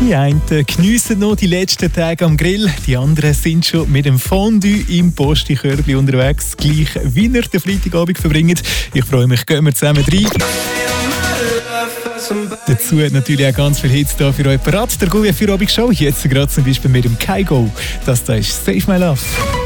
Die einen geniessen noch die letzten Tage am Grill, die anderen sind schon mit dem Fondue im Posti-Körbli unterwegs, gleich wie ihr den Freitagabend verbringt. Ich freue mich, gehen wir zusammen rein. Dazu hat natürlich auch ganz viel Hits da für euch parat. Der Gouvet für Abend Show, jetzt gerade zum Beispiel mit dem Kaigo. Das da ist Save My Love.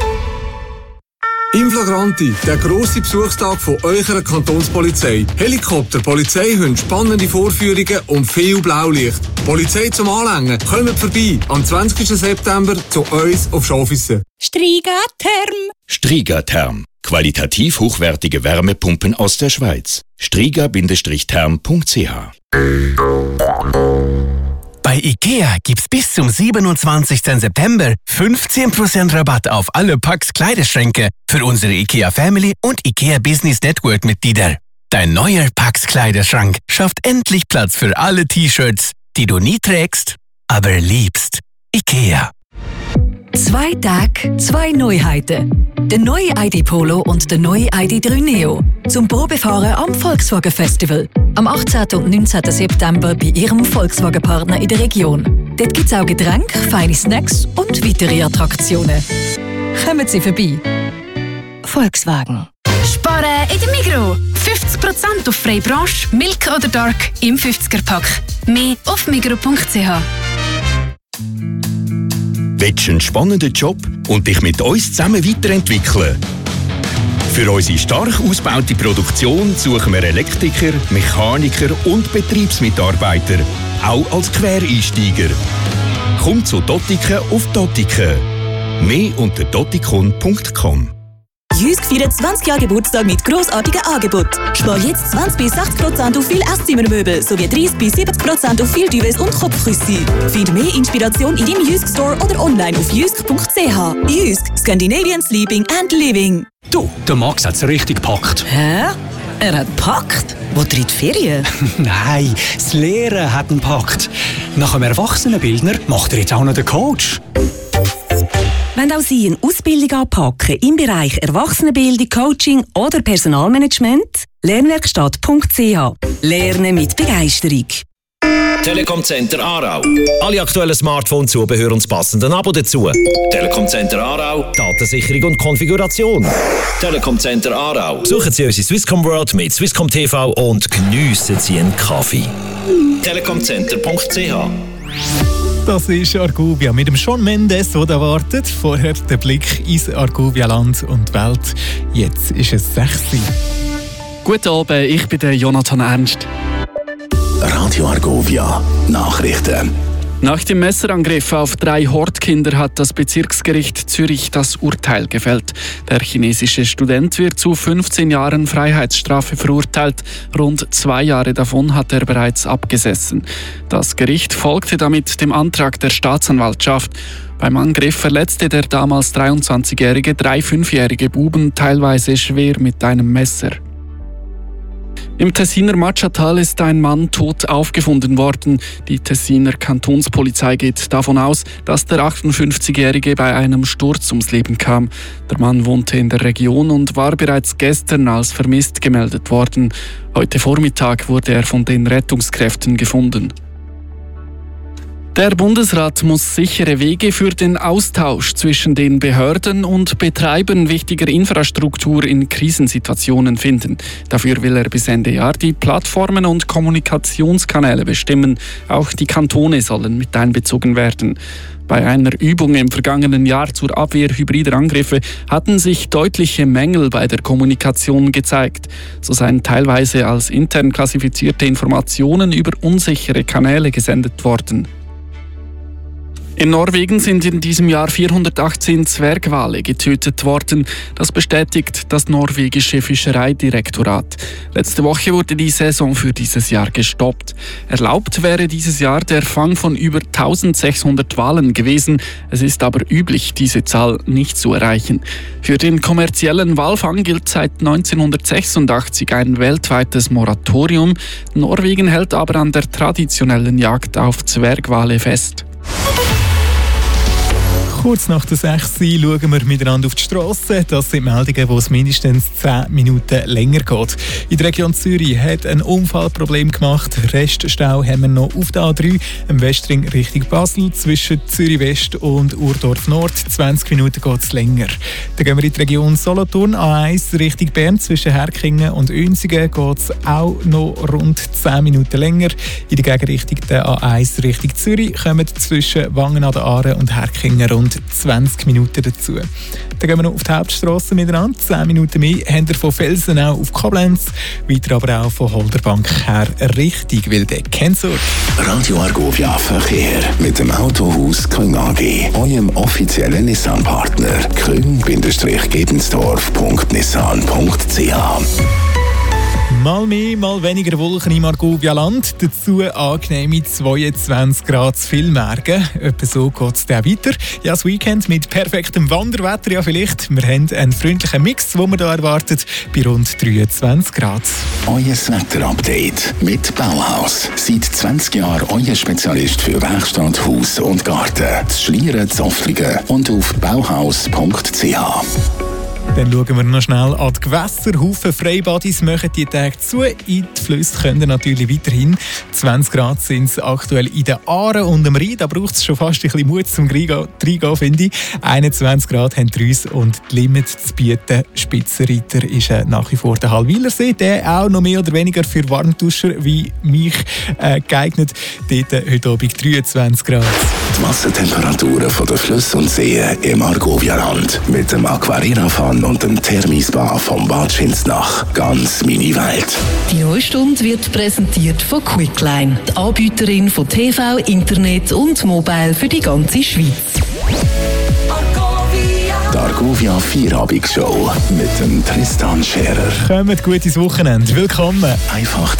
Inflagranti, der grosse Besuchstag von eurer Kantonspolizei. Helikopter, Polizeihunde, spannende Vorführungen und viel Blaulicht. Polizei zum Anlängen. Kommt vorbei am 20. September zu uns auf Schaffissen. Strigatherm. Strigatherm. Qualitativ hochwertige Wärmepumpen aus der Schweiz. striga-therm.ch. Bei IKEA gibt's bis zum 27. September 15% Rabatt auf alle Pax Kleiderschränke für unsere IKEA Family und IKEA Business Network Mitglieder. Dein neuer Pax Kleiderschrank schafft endlich Platz für alle T-Shirts, die du nie trägst, aber liebst. IKEA. 2 Tage, 2 Neuheiten. Der neue ID Polo und der neue ID3 Neo. Zum Probefahren am Volkswagen Festival. Am 18. und 19. September bei Ihrem Volkswagen-Partner in der Region. Dort gibt es auch Getränke, feine Snacks und weitere Attraktionen. Kommen Sie vorbei. Volkswagen. Sparen in der Migros. 50% auf Freie Branche, Milk oder Dark im 50er-Pack. Mehr auf migros.ch. Willst du einen spannenden Job und dich mit uns zusammen weiterentwickeln? Für unsere stark ausgebaute Produktion suchen wir Elektriker, Mechaniker und Betriebsmitarbeiter, auch als Quereinsteiger. Komm zu Dottiken auf Dottiken. Mehr unter dottikon.com. Jysk feiert 20 Jahre Geburtstag mit grossartigen Angeboten. Spar jetzt 20-60% auf viele Esszimmermöbel sowie 30-70% auf viele Duets und Kopfküsse. Find mehr Inspiration in deinem Jysk Store oder online auf jysk.ch. Jysk, Scandinavian Sleeping and Living. Du, der Max hat es richtig gepackt. Hä? Er hat gepackt? Wo tritt die Ferien? Nein, das Lehren hat ihn gepackt. Nach dem Erwachsenenbildner macht er jetzt auch noch den Coach. Wenn auch Sie eine Ausbildung anpacken im Bereich Erwachsenenbildung, Coaching oder Personalmanagement, lernwerkstatt.ch. Lernen mit Begeisterung. Telekom Center Aarau. Alle aktuellen Smartphone-Zubehör und das passende Abo dazu. Telekom Center Aarau. Datensicherung und Konfiguration. Telekom Center Aarau. Besuchen Sie uns in Swisscom World mit Swisscom TV und geniessen Sie einen Kaffee. telekomcenter.ch. Das ist Argovia mit dem Shawn Mendes, der da wartet. Vorher der Blick ins Argovia-Land und Welt. Jetzt ist es 6 Uhr. Guten Abend, ich bin der Jonathan Ernst. Radio Argovia, Nachrichten. Nach dem Messerangriff auf 3 Hortkinder hat das Bezirksgericht Zürich das Urteil gefällt. Der chinesische Student wird zu 15 Jahren Freiheitsstrafe verurteilt. Rund 2 Jahre davon hat er bereits abgesessen. Das Gericht folgte damit dem Antrag der Staatsanwaltschaft. Beim Angriff verletzte der damals 23-jährige 3 5-jährige Buben teilweise schwer mit einem Messer. Im Tessiner Matschatal ist ein Mann tot aufgefunden worden. Die Tessiner Kantonspolizei geht davon aus, dass der 58-Jährige bei einem Sturz ums Leben kam. Der Mann wohnte in der Region und war bereits gestern als vermisst gemeldet worden. Heute Vormittag wurde er von den Rettungskräften gefunden. Der Bundesrat muss sichere Wege für den Austausch zwischen den Behörden und Betreibern wichtiger Infrastruktur in Krisensituationen finden. Dafür will er bis Ende Jahr die Plattformen und Kommunikationskanäle bestimmen. Auch die Kantone sollen mit einbezogen werden. Bei einer Übung im vergangenen Jahr zur Abwehr hybrider Angriffe hatten sich deutliche Mängel bei der Kommunikation gezeigt. So seien teilweise als intern klassifizierte Informationen über unsichere Kanäle gesendet worden. In Norwegen sind in diesem Jahr 418 Zwergwale getötet worden. Das bestätigt das norwegische Fischereidirektorat. Letzte Woche wurde die Saison für dieses Jahr gestoppt. Erlaubt wäre dieses Jahr der Fang von über 1600 Walen gewesen. Es ist aber üblich, diese Zahl nicht zu erreichen. Für den kommerziellen Walfang gilt seit 1986 ein weltweites Moratorium. Norwegen hält aber an der traditionellen Jagd auf Zwergwale fest. Kurz nach der 6 Uhr schauen wir miteinander auf die Strasse. Das sind Meldungen, wo es mindestens 10 Minuten länger geht. In der Region Zürich hat ein Unfallproblem gemacht. Reststau haben wir noch auf der A3 im Westring Richtung Basel zwischen Zürich West und Urdorf Nord. 20 Minuten geht es länger. Dann gehen wir in die Region Solothurn. A1 Richtung Bern zwischen Herkingen und Uenzingen geht es auch noch rund 10 Minuten länger. In der Gegenrichtung der A1 Richtung Zürich kommen zwischen Wangen an der Aare und Herkingen rund 20 Minuten dazu. Dann gehen wir noch auf die Hauptstrasse miteinander. 10 Minuten mehr haben wir von Felsenau auf Koblenz, weiter aber auch von Holderbank her Richtung Wildeck-Kensur. Radio Argovia Verkehr mit dem Autohaus Küng AG, eurem offiziellen Nissan-Partner. küng-gebensdorf.nissan.ch. Mal mehr, mal weniger Wolken im Argovia-Land. Dazu angenehme 22 Grad zu viel Berge. Etwa so geht es dann weiter. Ja, das Weekend mit perfektem Wanderwetter, ja vielleicht. Wir haben einen freundlichen Mix, den wir hier erwartet, bei rund 23 Grad. Euer Wetter-Update mit Bauhaus. Seit 20 Jahren euer Spezialist für Werkstatt, Haus und Garten. Das Schlieren, Zoftlingen und auf bauhaus.ch. Dann schauen wir noch schnell an die Gewässer. Haufen Freibadis machen die Tage zu. In die Flüsse können natürlich weiterhin. 20 Grad sind es aktuell in den Aaren und am Rhein. Da braucht es schon fast ein bisschen Mut zum Reingehen, finde ich. 21 Grad haben die Reuss und die Limit zu bieten. Spitzenreiter ist nach wie vor der Hallwilersee. Der auch noch mehr oder weniger für Warmduscher wie mich geeignet. Dort heute Abend 23 Grad. Die Wassertemperaturen von den Flüssen und Seen im Argovia-Land mit dem Aquarira-Fan und dem Thermispa vom Bad Schinsnach. Ganz meine Welt. Die neue Stunde wird präsentiert von Quickline, die Anbieterin von TV, Internet und Mobile für die ganze Schweiz. Die Argovia Vierabendsshow mit dem Tristan Scherer. Kommt gut ins Wochenende. Willkommen. Einfach